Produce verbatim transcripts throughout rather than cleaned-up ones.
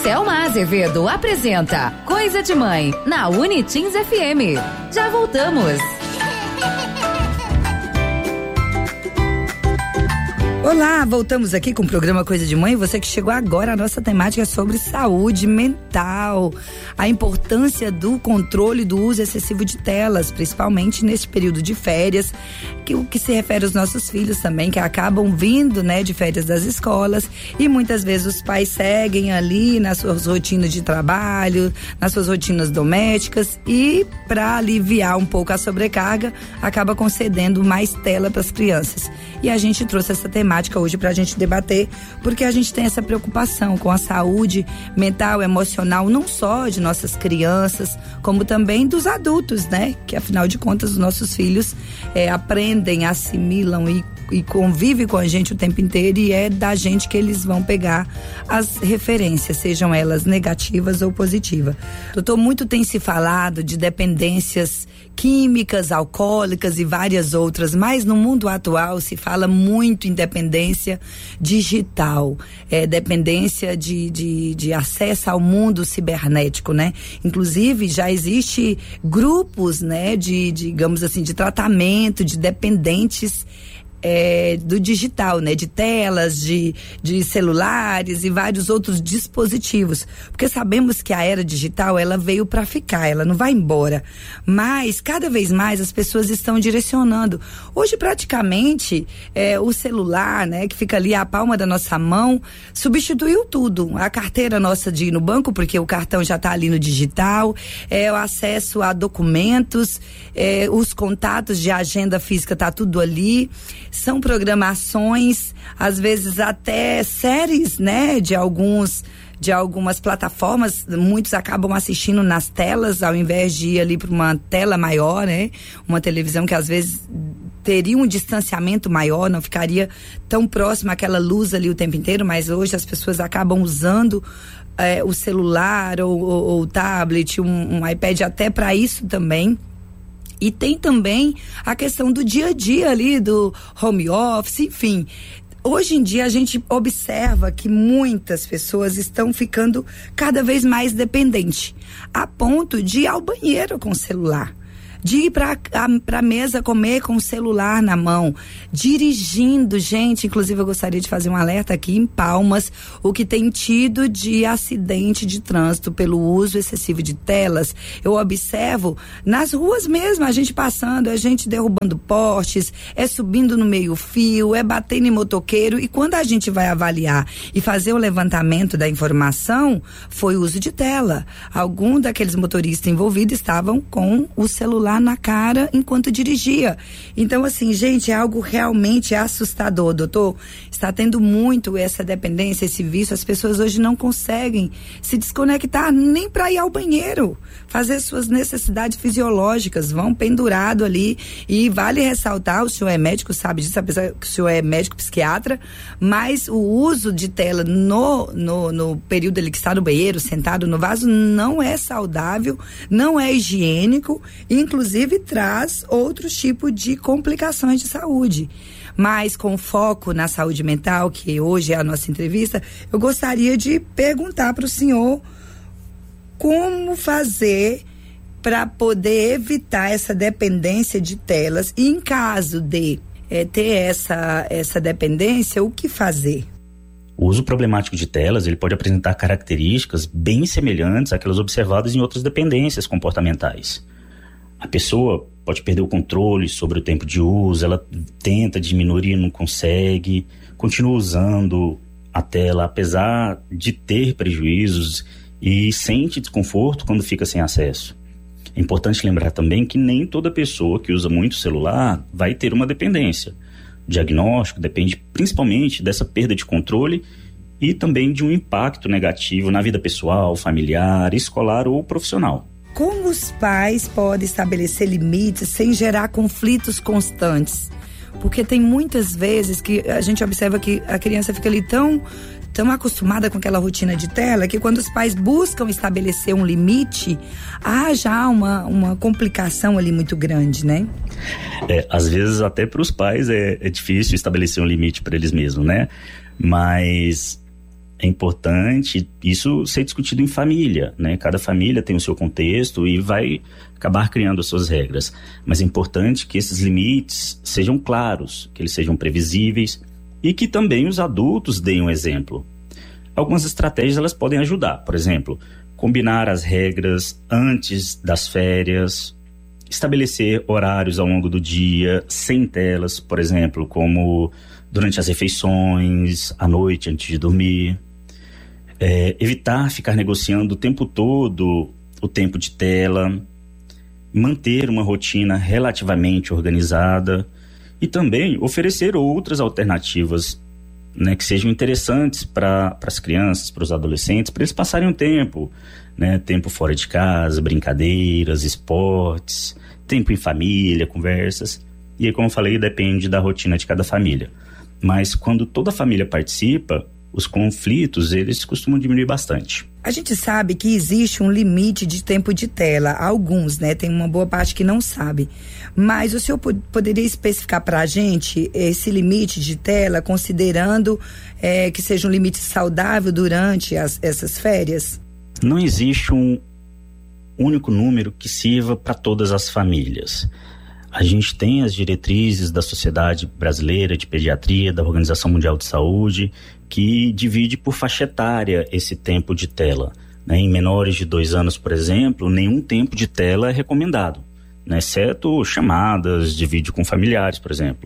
Selma Azevedo apresenta Coisa de Mãe na Unitins F M. Já voltamos. Olá, voltamos aqui com o programa Coisa de Mãe. Você que chegou agora, a nossa temática é sobre saúde mental, a importância do controle do uso excessivo de telas, principalmente neste período de férias, que o que se refere aos nossos filhos também, que acabam vindo, né, de férias das escolas, e muitas vezes os pais seguem ali nas suas rotinas de trabalho, nas suas rotinas domésticas, e para aliviar um pouco a sobrecarga, acaba concedendo mais tela para as crianças. E a gente trouxe essa temática hoje para a gente debater, porque a gente tem essa preocupação com a saúde mental, emocional, não só de nossas crianças, como também dos adultos, né? Que afinal de contas os nossos filhos é, aprendem, assimilam e e convive com a gente o tempo inteiro, e é da gente que eles vão pegar as referências, sejam elas negativas ou positivas. Doutor, muito tem se falado de dependências químicas, alcoólicas e várias outras, mas no mundo atual se fala muito em dependência digital, é, dependência de, de, de acesso ao mundo cibernético, né? Inclusive já existe grupos, né, de, digamos assim, de tratamento de dependentes É, do digital, né? De telas, de, de celulares e vários outros dispositivos. Porque sabemos que a era digital, ela veio para ficar, ela não vai embora. Mas, cada vez mais, as pessoas estão direcionando. Hoje, praticamente, é, o celular, né? Que fica ali à palma da nossa mão, substituiu tudo. A carteira nossa de ir no banco, porque o cartão já está ali no digital, é, o acesso a documentos, é, os contatos de agenda física, tá tudo ali. São programações, às vezes até séries, né, de alguns, de algumas plataformas. Muitos acabam assistindo nas telas, ao invés de ir ali para uma tela maior, né, uma televisão que às vezes teria um distanciamento maior, não ficaria tão próximo àquela luz ali o tempo inteiro, mas hoje as pessoas acabam usando é, o celular ou, ou, ou o tablet, um, um iPad até para isso também. E tem também a questão do dia a dia ali, do home office, enfim. Hoje em dia a gente observa que muitas pessoas estão ficando cada vez mais dependentes, a ponto de ir ao banheiro com o celular, de ir para a mesa comer com o celular na mão, dirigindo. Gente, inclusive eu gostaria de fazer um alerta aqui em Palmas, o que tem tido de acidente de trânsito pelo uso excessivo de telas. Eu observo nas ruas mesmo, a gente passando, a gente derrubando postes, é subindo no meio fio, é batendo em motoqueiro, e quando a gente vai avaliar e fazer o levantamento da informação, foi o uso de tela. Algum daqueles motoristas envolvidos estavam com o celular na cara enquanto dirigia. Então, assim, gente, é algo realmente assustador, doutor. Está tendo muito essa dependência, esse vício. As pessoas hoje não conseguem se desconectar nem para ir ao banheiro, fazer suas necessidades fisiológicas, vão pendurado ali. E vale ressaltar, o senhor é médico, sabe disso, apesar que o senhor é médico psiquiatra, mas o uso de tela no, no, no período ali que está no banheiro, sentado no vaso, não é saudável, não é higiênico, inclusive Inclusive traz outros tipos de complicações de saúde. Mas com foco na saúde mental, que hoje é a nossa entrevista, eu gostaria de perguntar para o senhor como fazer para poder evitar essa dependência de telas, e em caso de é, ter essa, essa dependência, o que fazer? O uso problemático de telas, ele pode apresentar características bem semelhantes àquelas observadas em outras dependências comportamentais. A pessoa pode perder o controle sobre o tempo de uso, ela tenta diminuir e não consegue, continua usando a tela apesar de ter prejuízos e sente desconforto quando fica sem acesso. É importante lembrar também que nem toda pessoa que usa muito o celular vai ter uma dependência. O diagnóstico depende principalmente dessa perda de controle e também de um impacto negativo na vida pessoal, familiar, escolar ou profissional. Como os pais podem estabelecer limites sem gerar conflitos constantes? Porque tem muitas vezes que a gente observa que a criança fica ali tão, tão acostumada com aquela rotina de tela, que quando os pais buscam estabelecer um limite, há já uma, uma complicação ali muito grande, né? É, às vezes até para os pais é, é difícil estabelecer um limite para eles mesmos, né? Mas é importante isso ser discutido em família, né? Cada família tem o seu contexto e vai acabar criando as suas regras. Mas é importante que esses limites sejam claros, que eles sejam previsíveis e que também os adultos deem um exemplo. Algumas estratégias elas podem ajudar, por exemplo, combinar as regras antes das férias, estabelecer horários ao longo do dia, sem telas, por exemplo, como durante as refeições, à noite, antes de dormir. É, evitar ficar negociando o tempo todo o tempo de tela, manter uma rotina relativamente organizada e também oferecer outras alternativas, né, que sejam interessantes para as crianças, para os adolescentes, para eles passarem um tempo, né, tempo fora de casa, brincadeiras, esportes, tempo em família, conversas. E aí, como eu falei, depende da rotina de cada família. Mas quando toda a família participa, os conflitos, eles costumam diminuir bastante. A gente sabe que existe um limite de tempo de tela, alguns, né? Tem uma boa parte que não sabe. Mas o senhor pod- poderia especificar para a gente esse limite de tela, considerando é, que seja um limite saudável durante as, essas férias? Não existe um único número que sirva para todas as famílias. A gente tem as diretrizes da Sociedade Brasileira de Pediatria, da Organização Mundial de Saúde, que divide por faixa etária esse tempo de tela, né? Em menores de dois anos, por exemplo, nenhum tempo de tela é recomendado, né? Exceto chamadas de vídeo com familiares, por exemplo.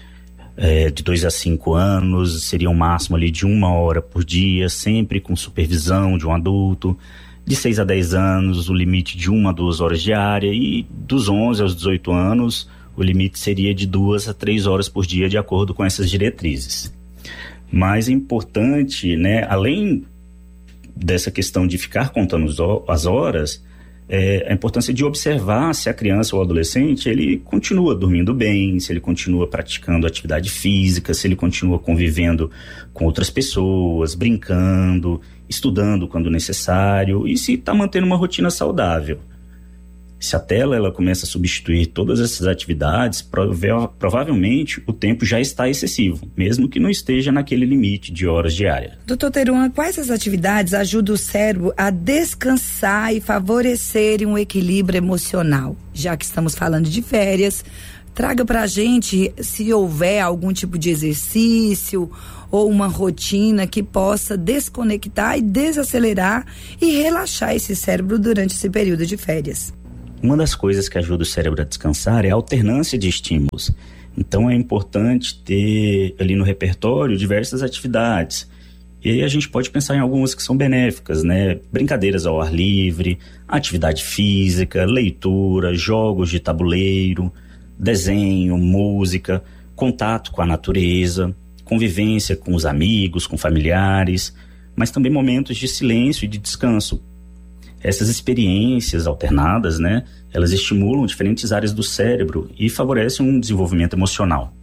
É, de dois a cinco anos seria um máximo ali de uma hora por dia, sempre com supervisão de um adulto. De seis a dez anos, o limite de uma a duas horas diária, e dos onze aos dezoito anos, o limite seria de duas a três horas por dia, de acordo com essas diretrizes. Mas é importante, né, além dessa questão de ficar contando as horas, é, a importância de observar se a criança ou o adolescente, ele continua dormindo bem, se ele continua praticando atividade física, se ele continua convivendo com outras pessoas, brincando, estudando quando necessário, e se está mantendo uma rotina saudável. Se a tela ela começa a substituir todas essas atividades, prova- provavelmente o tempo já está excessivo, mesmo que não esteja naquele limite de horas diárias. Doutor Teruan, quais as atividades ajudam o cérebro a descansar e favorecerem um equilíbrio emocional? Já que estamos falando de férias, traga pra gente se houver algum tipo de exercício ou uma rotina que possa desconectar e desacelerar e relaxar esse cérebro durante esse período de férias. Uma das coisas que ajuda o cérebro a descansar é a alternância de estímulos. Então é importante ter ali no repertório diversas atividades. E aí a gente pode pensar em algumas que são benéficas, né? Brincadeiras ao ar livre, atividade física, leitura, jogos de tabuleiro, desenho, música, contato com a natureza, convivência com os amigos, com familiares, mas também momentos de silêncio e de descanso. Essas experiências alternadas, né, elas estimulam diferentes áreas do cérebro e favorecem um desenvolvimento emocional.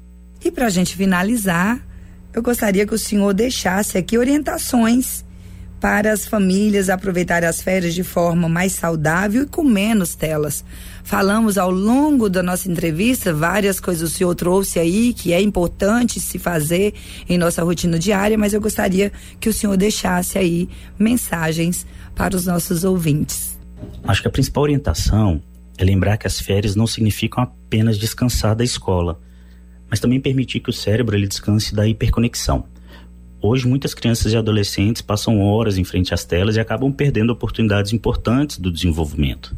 E para a gente finalizar, eu gostaria que o senhor deixasse aqui orientações para as famílias aproveitarem as férias de forma mais saudável e com menos telas. Falamos ao longo da nossa entrevista várias coisas que o senhor trouxe aí, que é importante se fazer em nossa rotina diária, mas eu gostaria que o senhor deixasse aí mensagens para os nossos ouvintes. Acho que a principal orientação é lembrar que as férias não significam apenas descansar da escola, mas também permitir que o cérebro ele descanse da hiperconexão. Hoje, muitas crianças e adolescentes passam horas em frente às telas e acabam perdendo oportunidades importantes do desenvolvimento.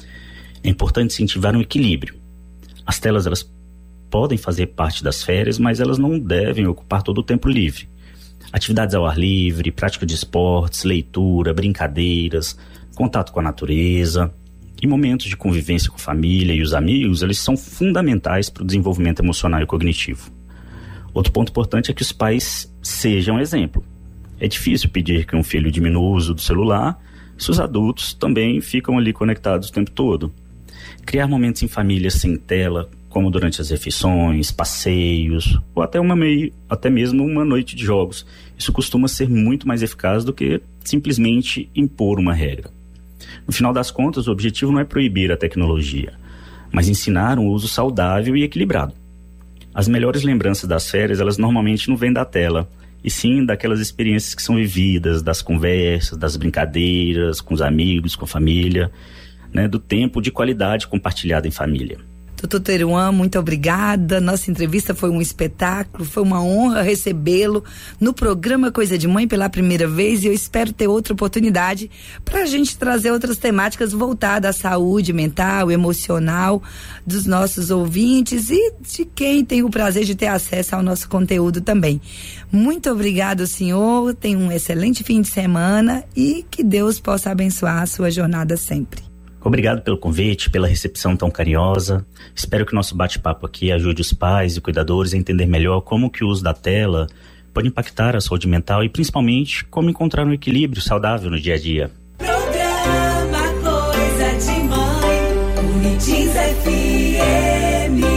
É importante incentivar um equilíbrio. As telas elas podem fazer parte das férias, mas elas não devem ocupar todo o tempo livre. Atividades ao ar livre, prática de esportes, leitura, brincadeiras, contato com a natureza e momentos de convivência com a família e os amigos, eles são fundamentais para o desenvolvimento emocional e cognitivo. Outro ponto importante é que os pais sejam exemplo. É difícil pedir que um filho diminua o uso do celular se os adultos também ficam ali conectados o tempo todo. Criar momentos em família sem tela, como durante as refeições, passeios, ou até, uma meio, até mesmo uma noite de jogos. Isso costuma ser muito mais eficaz do que simplesmente impor uma regra. No final das contas, o objetivo não é proibir a tecnologia, mas ensinar um uso saudável e equilibrado. As melhores lembranças das férias, elas normalmente não vêm da tela, e sim daquelas experiências que são vividas, das conversas, das brincadeiras com os amigos, com a família, né, do tempo de qualidade compartilhado em família. doutor Teruan, muito obrigada. Nossa entrevista foi um espetáculo, foi uma honra recebê-lo no programa Coisa de Mãe pela primeira vez, e eu espero ter outra oportunidade para a gente trazer outras temáticas voltadas à saúde mental, emocional dos nossos ouvintes e de quem tem o prazer de ter acesso ao nosso conteúdo também. Muito obrigado, senhor. Tenha um excelente fim de semana e que Deus possa abençoar a sua jornada sempre. Obrigado pelo convite, pela recepção tão carinhosa. Espero que o nosso bate-papo aqui ajude os pais e cuidadores a entender melhor como que o uso da tela pode impactar a saúde mental e principalmente como encontrar um equilíbrio saudável no dia a dia. Programa Coisa de Mãe, Unitins F M.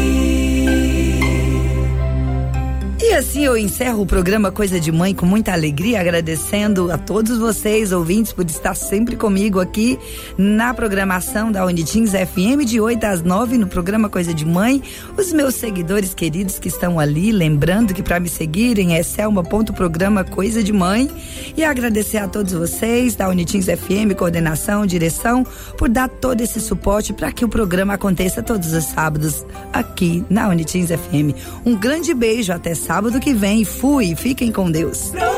E assim eu encerro o programa Coisa de Mãe com muita alegria, agradecendo a todos vocês, ouvintes, por estar sempre comigo aqui na programação da Unitins F M, de oito às nove, no programa Coisa de Mãe. Os meus seguidores queridos que estão ali, lembrando que para me seguirem é selma.programa Coisa de Mãe. E agradecer a todos vocês da Unitins F M, coordenação, direção, por dar todo esse suporte para que o programa aconteça todos os sábados aqui na Unitins F M. Um grande beijo, até sábado que vem. Fui, fiquem com Deus.